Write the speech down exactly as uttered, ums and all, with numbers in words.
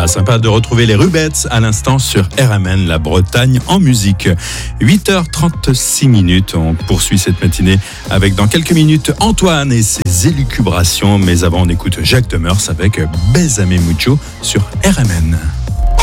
Ah, sympa de retrouver les Rubettes à l'instant sur R M N, la Bretagne en musique. huit heures trente-six minutes, on poursuit cette matinée avec dans quelques minutes Antoine et ses élucubrations. Mais avant, on écoute Jacques Demers avec Bésame Mucho sur R M N.